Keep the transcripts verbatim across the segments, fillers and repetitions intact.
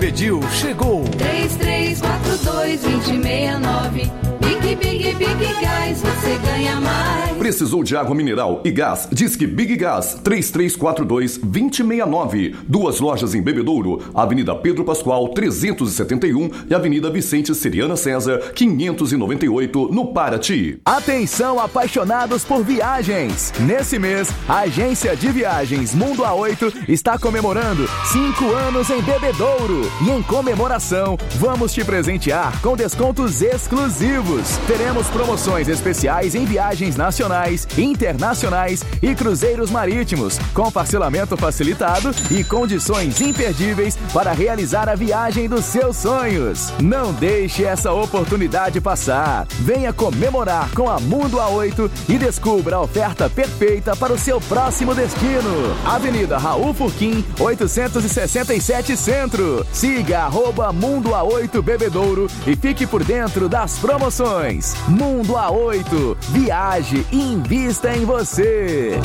pediu, chegou. três três quatro dois, dois zero seis nove. Big, Big, Big Gás, você ganha mais. Precisou de água mineral e gás? Disque Big Gás, três três quatro dois, dois zero seis nove. Duas lojas em Bebedouro, Avenida Pedro Pascoal, trezentos e setenta e um e Avenida Vicente Seriana César, quinhentos e noventa e oito, no Paraty. Atenção, apaixonados por viagens! Nesse mês, a agência de viagens Mundo A oito está comemorando cinco anos em Bebedouro. E em comemoração, vamos te presentear com descontos exclusivos. Teremos promoções especiais em viagens nacionais, internacionais e cruzeiros marítimos, com parcelamento facilitado e condições imperdíveis para realizar a viagem dos seus sonhos. Não deixe essa oportunidade passar. Venha comemorar com a Mundo A oito e descubra a oferta perfeita para o seu próximo destino. Avenida Raul Furquim, oitocentos e sessenta e sete Centro. Siga arroba Mundo A oito Bebedouro e fique por dentro das promoções. Mundo A oito. Viaje e invista em você.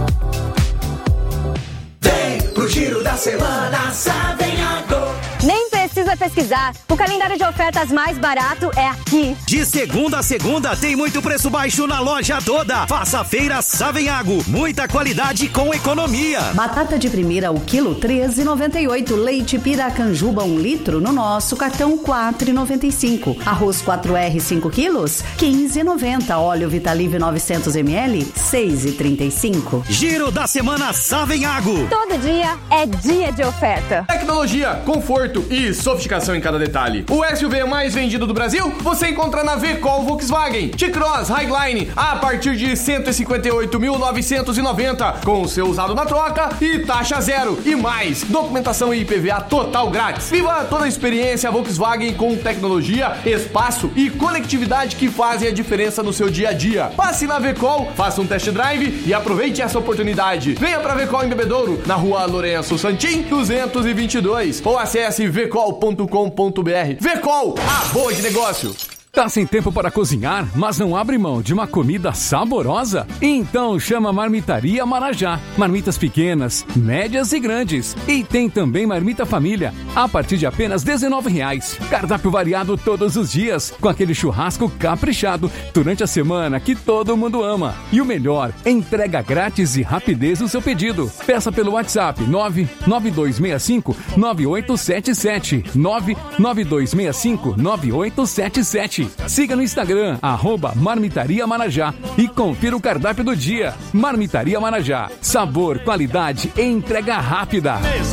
Vem pro Giro da Semana Savenhago. Nem precisa pesquisar. O calendário de ofertas mais barato é aqui. De segunda a segunda tem muito preço baixo na loja toda. Faça a feira Savenhago. Muita qualidade com economia. Batata de primeira o quilo treze reais e noventa e oito. Leite Piracanjuba um litro no nosso cartão quatro reais e noventa e cinco. Arroz quatro R cinco quilos quinze reais e noventa. Óleo Vitalive novecentos mililitros seis reais e trinta e cinco. Giro da Semana Savenhago. Todo dia é dia de oferta. Tecnologia, conforto e sofisticação em cada detalhe. O S U V mais vendido do Brasil você encontra na V-Col Volkswagen. T-Cross Highline a partir de cento e cinquenta e oito mil novecentos e noventa com o seu usado na troca e taxa zero e mais documentação e I P V A total grátis. Viva toda a experiência Volkswagen com tecnologia, espaço e conectividade que fazem a diferença no seu dia a dia. Passe na V-Col, faça um test drive e aproveite essa oportunidade. Venha pra V-Col em Bebedouro, na rua Lourenço Santim, duzentos e vinte e dois, ou acesse v col ponto com ponto b r. V-Col, a boa de negócio. Tá sem tempo para cozinhar, mas não abre mão de uma comida saborosa? Então chama Marmitaria Marajá. Marmitas pequenas, médias e grandes. E tem também marmita família, a partir de apenas dezenove reais. Cardápio variado todos os dias, com aquele churrasco caprichado durante a semana que todo mundo ama. E o melhor, entrega grátis e rapidez no seu pedido. Peça pelo WhatsApp nove nove dois seis cinco nove oito sete sete, nove nove dois seis cinco nove oito sete sete. Siga no Instagram, arroba Marmitaria Marajá e confira o cardápio do dia. Marmitaria Marajá. Sabor, qualidade e entrega rápida.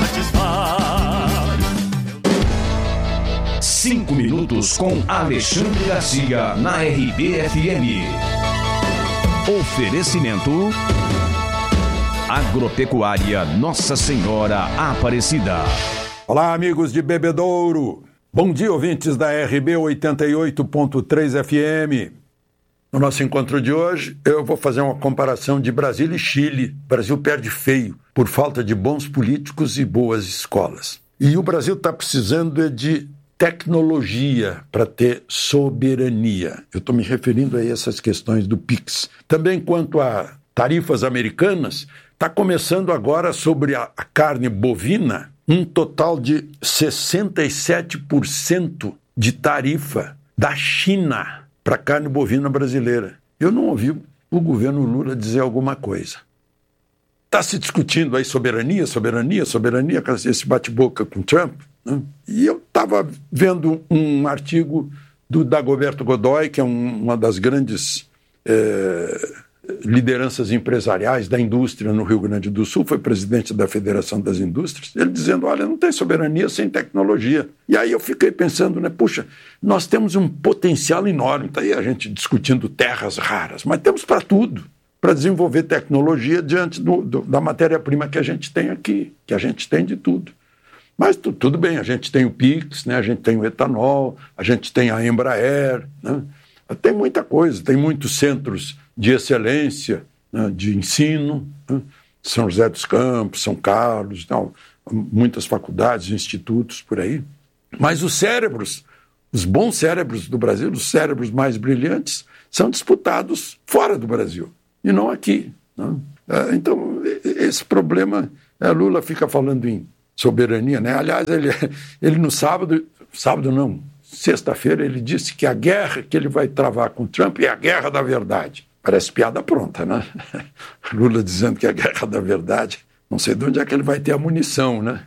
Cinco minutos com Alexandre Garcia na R B F M. Oferecimento Agropecuária Nossa Senhora Aparecida. Olá, amigos de Bebedouro. Bom dia, ouvintes da R B oitenta e oito ponto três F M. No nosso encontro de hoje, eu vou fazer uma comparação de Brasil e Chile. O Brasil perde feio por falta de bons políticos e boas escolas. E o Brasil está precisando de tecnologia para ter soberania. Eu estou me referindo a essas questões do Pix. Também quanto a tarifas americanas, está começando agora sobre a, a carne bovina, um total de sessenta e sete por cento de tarifa da China para a carne bovina brasileira. Eu não ouvi o governo Lula dizer alguma coisa. Está se discutindo aí soberania, soberania, soberania, esse bate-boca com Trump, né? E eu estava vendo um artigo do Dagoberto Godoy, que é um, uma das grandes é, lideranças empresariais da indústria no Rio Grande do Sul, foi presidente da Federação das Indústrias, ele dizendo, olha, não tem soberania sem tecnologia. E aí eu fiquei pensando, né, puxa, nós temos um potencial enorme, está aí a gente discutindo terras raras, mas temos para tudo, para desenvolver tecnologia diante do, do, da matéria-prima que a gente tem aqui, que a gente tem de tudo. Mas tu, tudo bem, a gente tem o Pix, né, a gente tem o etanol, a gente tem a Embraer, né, tem muita coisa, tem muitos centros de excelência, né, de ensino, né, São José dos Campos, São Carlos, tal, muitas faculdades, institutos por aí. Mas os cérebros, os bons cérebros do Brasil, os cérebros mais brilhantes, são disputados fora do Brasil e não aqui, né? Então, esse problema, Lula fica falando em soberania, né? Aliás, ele, ele no sábado, sábado não, sexta-feira, ele disse que a guerra que ele vai travar com o Trump é a guerra da verdade. Parece piada pronta, né? Lula dizendo que é a guerra da verdade. Não sei de onde é que ele vai ter a munição, né?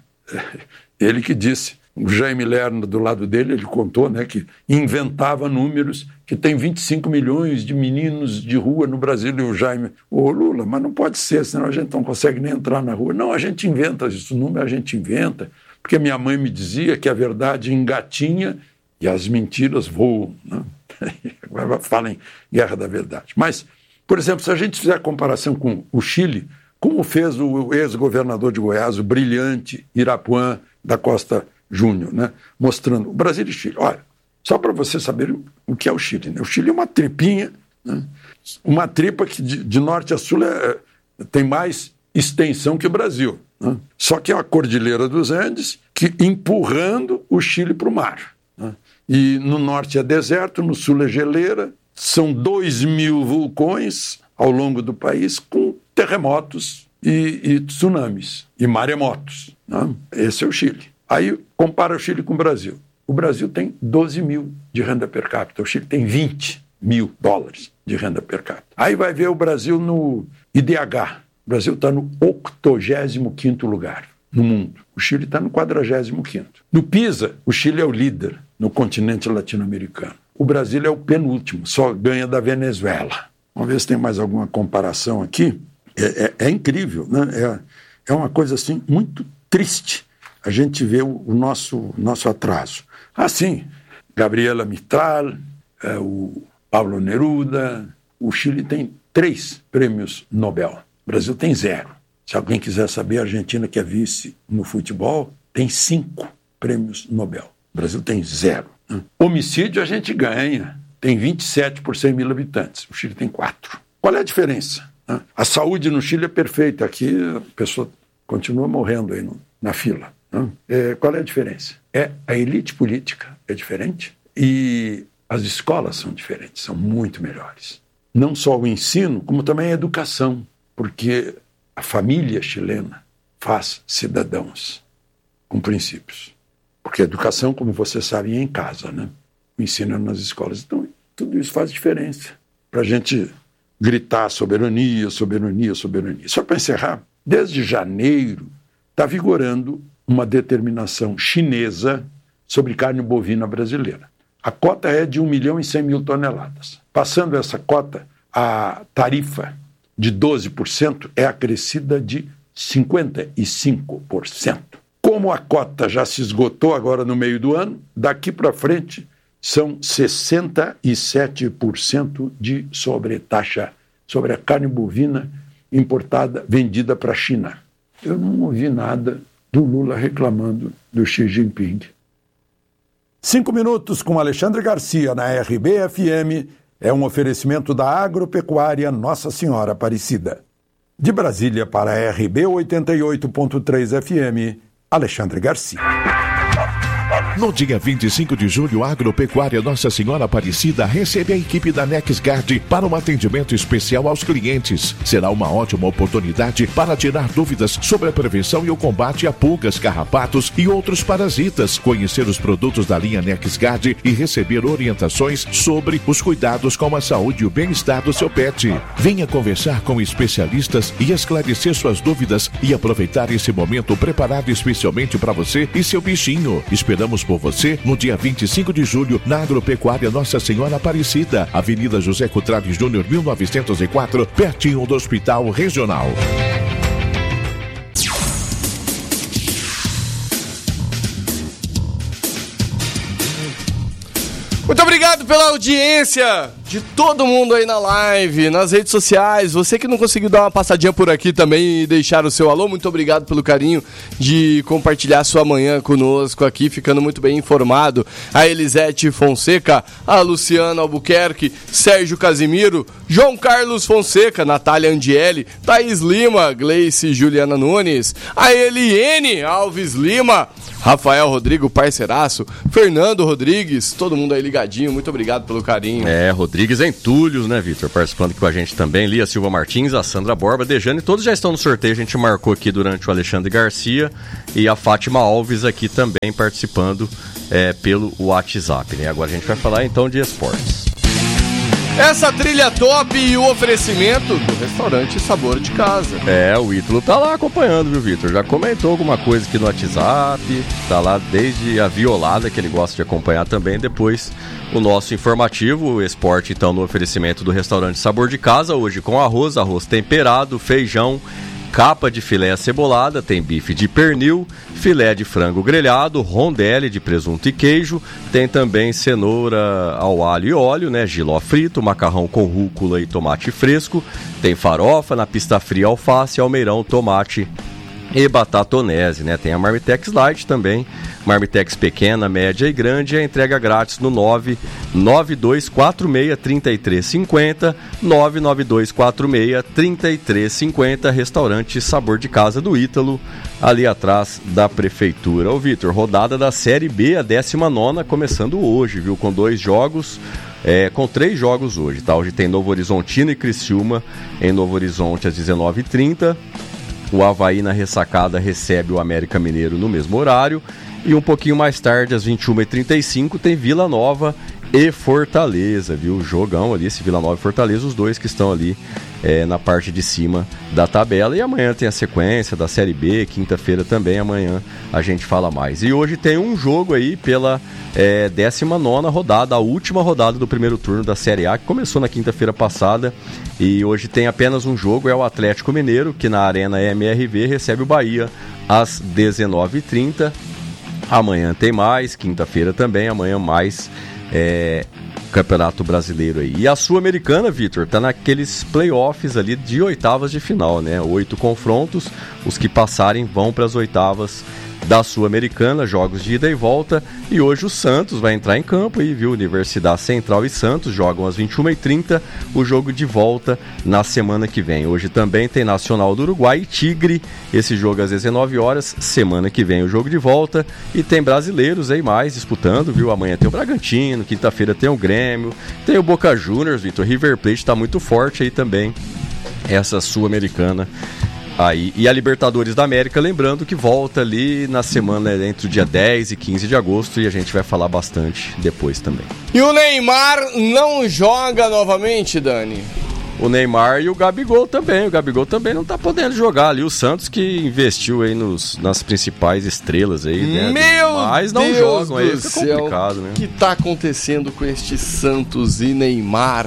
Ele que disse. O Jaime Lerner, do lado dele, ele contou, né, que inventava números, que tem vinte e cinco milhões de meninos de rua no Brasil. E o Jaime, ô Lula, mas não pode ser, senão a gente não consegue nem entrar na rua. Não, a gente inventa isso, número a gente inventa, porque minha mãe me dizia que a verdade engatinha e as mentiras voam. Né? Agora fala em guerra da verdade. Mas, por exemplo, se a gente fizer a comparação com o Chile, como fez o ex-governador de Goiás, o brilhante Irapuã da Costa Júnior, né? Mostrando o Brasil e o Chile. Olha, só para você saber o que é o Chile. Né? O Chile é uma tripinha, né? Uma tripa que de, de norte a sul é, tem mais extensão que o Brasil. Né? Só que é a Cordilheira dos Andes que empurrando o Chile para o mar. Né? E no norte é deserto, no sul é geleira. São dois mil vulcões ao longo do país com terremotos e, e tsunamis e maremotos. Né? Esse é o Chile. Aí compara o Chile com o Brasil. O Brasil tem doze mil de renda per capita, o Chile tem vinte mil dólares de renda per capita. Aí vai ver o Brasil no I D H. O Brasil está no octogésimo quinto lugar no mundo. O Chile está no quadragésimo quinto. No PISA, o Chile é o líder no continente latino-americano. O Brasil é o penúltimo, só ganha da Venezuela. Vamos ver se tem mais alguma comparação aqui. É, é, é incrível, né? É, é uma coisa assim muito triste. A gente vê o, o nosso, nosso atraso. Assim, Gabriela Mistral, é, o Pablo Neruda, o Chile tem três prêmios Nobel. O Brasil tem zero. Se alguém quiser saber, a Argentina, que é vice no futebol, tem cinco prêmios Nobel. O Brasil tem zero. Né? Homicídio a gente ganha, tem vinte e sete por cem mil habitantes. O Chile tem quatro. Qual é a diferença? Né? A saúde no Chile é perfeita. Aqui a pessoa continua morrendo aí no, na fila. É, qual é a diferença? É a elite política é diferente e as escolas são diferentes, são muito melhores. Não só o ensino, como também a educação, porque a família chilena faz cidadãos com princípios. Porque a educação, como você sabe, é em casa, né? O ensino é nas escolas. Então, tudo isso faz diferença para a gente gritar soberania, soberania, soberania. Só para encerrar, desde janeiro está vigorando uma determinação chinesa sobre carne bovina brasileira. A cota é de um milhão e cem mil toneladas. Passando essa cota, a tarifa de doze por cento é acrescida de cinquenta e cinco por cento. Como a cota já se esgotou agora no meio do ano, daqui para frente são sessenta e sete por cento de sobretaxa sobre a carne bovina importada, vendida para a China. Eu não ouvi nada do Lula reclamando do Xi Jinping. Cinco minutos com Alexandre Garcia na R B F M é um oferecimento da Agropecuária Nossa Senhora Aparecida. De Brasília para a R B oitenta e oito ponto três F M, Alexandre Garcia. No dia vinte e cinco de julho, a Agropecuária Nossa Senhora Aparecida recebe a equipe da NexGuard para um atendimento especial aos clientes. Será uma ótima oportunidade para tirar dúvidas sobre a prevenção e o combate a pulgas, carrapatos e outros parasitas, conhecer os produtos da linha NexGuard e receber orientações sobre os cuidados com a saúde e o bem-estar do seu pet. Venha conversar com especialistas e esclarecer suas dúvidas e aproveitar esse momento preparado especialmente para você e seu bichinho. Esperamos por você no dia vinte e cinco de julho na Agropecuária Nossa Senhora Aparecida, Avenida José Cutrave Júnior, mil novecentos e quatro, pertinho do Hospital Regional. Muito obrigado pela audiência de todo mundo aí na live, nas redes sociais. Você que não conseguiu dar uma passadinha por aqui também e deixar o seu alô, muito obrigado pelo carinho de compartilhar sua manhã conosco aqui, ficando muito bem informado. A Elisete Fonseca, a Luciana Albuquerque, Sérgio Casimiro, João Carlos Fonseca, Natália Andiele, Thaís Lima, Gleice Juliana Nunes, a Eliene Alves Lima, Rafael Rodrigo Parceiraço, Fernando Rodrigues, todo mundo aí ligadinho, muito obrigado pelo carinho. É, Rodrigo Rodrigues, Entulhos, né, Vitor? Participando aqui com a gente também. Lia Silva Martins, a Sandra Borba, Dejane, todos já estão no sorteio. A gente marcou aqui durante o Alexandre Garcia e a Fátima Alves aqui também participando é, pelo WhatsApp, né? Agora a gente vai falar então de esportes. Essa trilha top e o oferecimento do restaurante Sabor de Casa. É, o Ítalo tá lá acompanhando, viu, Vitor? Já comentou alguma coisa aqui no WhatsApp, tá lá desde a violada, que ele gosta de acompanhar também. Depois o nosso informativo, o esporte, então, no oferecimento do restaurante Sabor de Casa, hoje com arroz, arroz temperado, feijão, capa de filé acebolada, tem bife de pernil, filé de frango grelhado, rondelli de presunto e queijo, tem também cenoura ao alho e óleo, né, jiló frito, macarrão com rúcula e tomate fresco, tem farofa, na pista fria alface, almeirão, tomate e batatonese, né? Tem a Marmitex Light também, Marmitex pequena, média e grande, a entrega grátis no nove nove dois quatro seis, três três cinco zero, nove nove dois quatro seis, três três cinco zero, restaurante Sabor de Casa do Ítalo, ali atrás da prefeitura. Ô Vitor, rodada da Série B, a décima nona, começando hoje, viu? Com dois jogos, é, com três jogos hoje, tá? Hoje tem Novo Horizontino e Criciúma em Novo Horizonte às dezenove e trinta. O Avaí na ressacada recebe o América Mineiro no mesmo horário. E um pouquinho mais tarde, às vinte e uma e trinta e cinco, tem Vila Nova e Fortaleza, viu? Jogão ali, esse Vila Nova e Fortaleza, os dois que estão ali é, na parte de cima da tabela. E amanhã tem a sequência da Série B, quinta-feira também, amanhã a gente fala mais. E hoje tem um jogo aí pela é, décima nona rodada, a última rodada do primeiro turno da Série A, que começou na quinta-feira passada. E hoje tem apenas um jogo, é o Atlético Mineiro, que na Arena M R V recebe o Bahia às dezenove e trinta. Amanhã tem mais, quinta-feira também, amanhã mais é, Campeonato Brasileiro aí. E a Sul-Americana, Vitor, tá naqueles playoffs ali de oitavas de final, né? Oito confrontos, os que passarem vão para as oitavas da Sul-Americana, jogos de ida e volta. E hoje o Santos vai entrar em campo aí, viu? Universidade Central e Santos jogam às vinte e uma e trinta, o jogo de volta na semana que vem. Hoje também tem Nacional do Uruguai e Tigre, esse jogo às dezenove horas, semana que vem o jogo de volta. E tem brasileiros aí mais disputando, viu? Amanhã tem o Bragantino, quinta-feira tem o Grêmio, tem o Boca Juniors, Vitor. River Plate tá muito forte aí também, essa Sul-Americana. Aí, e a Libertadores da América, lembrando que volta ali na semana entre o dia dez e quinze de agosto, e a gente vai falar bastante depois também. E o Neymar não joga novamente, Dani? O Neymar e o Gabigol também, o Gabigol também não tá podendo jogar ali, o Santos que investiu aí nos, nas principais estrelas aí, né? Meu Mas não Deus jogam, aí do fica céu, complicado, né? O que tá acontecendo com este Santos e Neymar?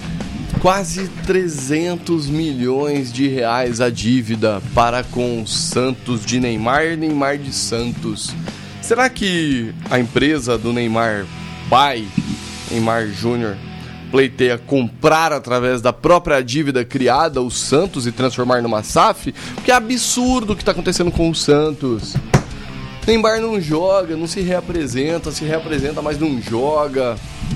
Quase trezentos milhões de reais a dívida para com Santos de Neymar e Neymar de Santos. Será que a empresa do Neymar pai, Neymar Júnior, pleiteia comprar através da própria dívida criada o Santos e transformar numa S A F? Porque é absurdo o que está acontecendo com o Santos. Neymar não joga, não se reapresenta, se reapresenta, mas não joga.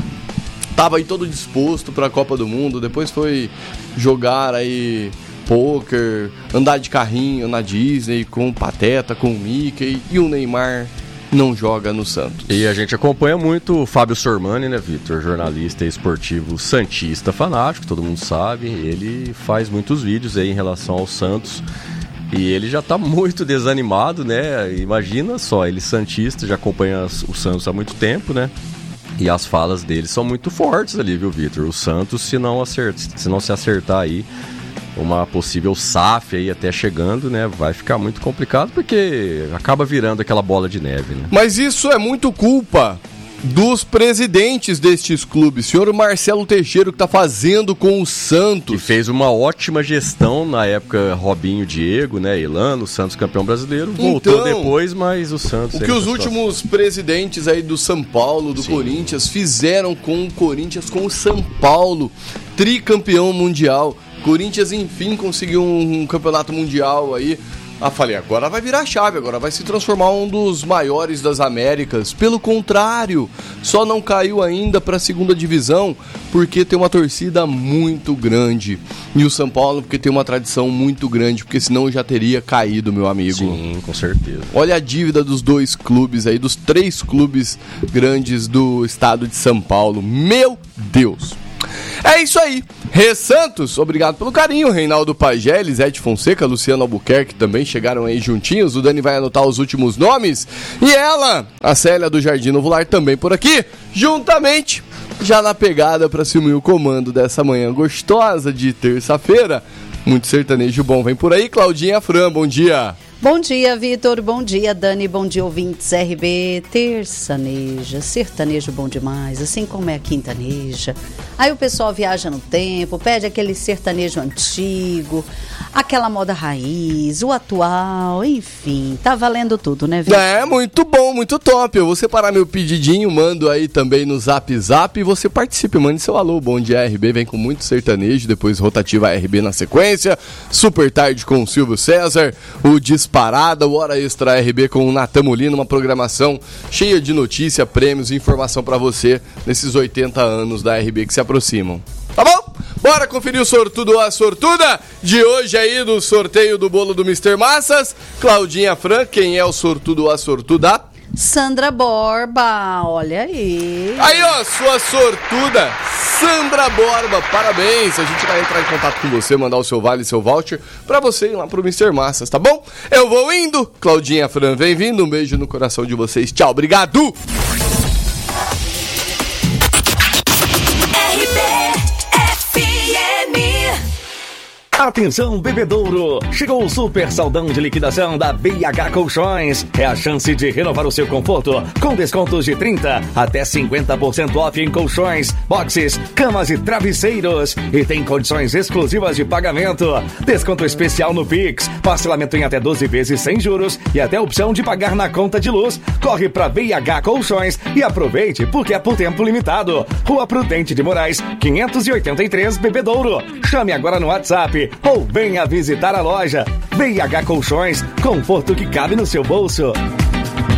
Tava aí todo disposto para a Copa do Mundo, depois foi jogar aí poker, andar de carrinho na Disney com o Pateta, com o Mickey, e o Neymar não joga no Santos. E a gente acompanha muito o Fábio Sormani, né, Vitor? Jornalista e esportivo santista fanático, todo mundo sabe. Ele faz muitos vídeos aí em relação ao Santos. E ele já tá muito desanimado, né? Imagina só, ele santista, já acompanha o Santos há muito tempo, né? E as falas dele são muito fortes ali, viu, Vitor? O Santos, se não, acerta, se não se acertar aí, uma possível S A F aí até chegando, né? Vai ficar muito complicado, porque acaba virando aquela bola de neve, né? Mas isso é muito culpa dos presidentes destes clubes. Senhor Marcelo Teixeira, o que está fazendo com o Santos? Que fez uma ótima gestão na época, Robinho, Diego, né? Elano, o Santos campeão brasileiro. Voltou então, depois, mas o Santos... O que os últimos presidentes aí do São Paulo, do Sim. Corinthians, fizeram com o Corinthians, com o São Paulo, tricampeão mundial. Corinthians, enfim, conseguiu um campeonato mundial aí. Ah, falei, agora vai virar chave, agora vai se transformar um dos maiores das Américas. Pelo contrário, só não caiu ainda para a segunda divisão porque tem uma torcida muito grande. E o São Paulo porque tem uma tradição muito grande, porque senão já teria caído, meu amigo. Sim, com certeza. Olha a dívida dos dois clubes aí, dos três clubes grandes do estado de São Paulo. Meu Deus! É isso aí. Rê Santos, obrigado pelo carinho. Reinaldo Pagé, Elisete Fonseca, Luciano Albuquerque também chegaram aí juntinhos. O Dani vai anotar os últimos nomes. E ela, a Célia do Jardim Novo Lar, também por aqui, juntamente, já na pegada para assumir o comando dessa manhã gostosa de terça-feira. Muito sertanejo bom vem por aí. Claudinha Fran, bom dia. Bom dia, Vitor. Bom dia, Dani. Bom dia, ouvintes R B. Terçaneja, sertanejo bom demais, assim como é a quintaneja. Aí o pessoal viaja no tempo, pede aquele sertanejo antigo, aquela moda raiz, o atual, enfim, tá valendo tudo, né, Vitor? É, muito bom, muito top. Eu vou separar meu pedidinho, mando aí também no Zap Zap e você participe, mande seu alô. Bom dia, R B, vem com muito sertanejo, depois rotativa R B na sequência, Super Tarde com o Silvio César, o Disparada, o Hora Extra R B com o Natan Molina, uma programação cheia de notícia, prêmios e informação pra você nesses oitenta anos da R B que se aproximam. Tá bom? Bora conferir o sortudo ou a sortuda de hoje aí do sorteio do bolo do mister Massas. Claudinha Fran, quem é o sortudo ou a sortuda? Sandra Borba, olha aí. Aí, ó, sua sortuda, Sandra Borba, parabéns. A gente vai entrar em contato com você, mandar o seu vale, seu voucher, pra você ir lá pro mister Massas, tá bom? Eu vou indo. Claudinha Fran, vem vindo. Um beijo no coração de vocês. Tchau, obrigado. Atenção, bebedouro! Chegou o super saldão de liquidação da B H Colchões. É a chance de renovar o seu conforto com descontos de trinta até cinquenta por cento off em colchões, boxes, camas e travesseiros. E tem condições exclusivas de pagamento. Desconto especial no Pix, parcelamento em até doze vezes sem juros e até opção de pagar na conta de luz. Corre pra B H Colchões e aproveite porque é por tempo limitado. Rua Prudente de Moraes, quinhentos e oitenta e três, Bebedouro. Chame agora no WhatsApp ou venha visitar a loja. B H Colchões, conforto que cabe no seu bolso.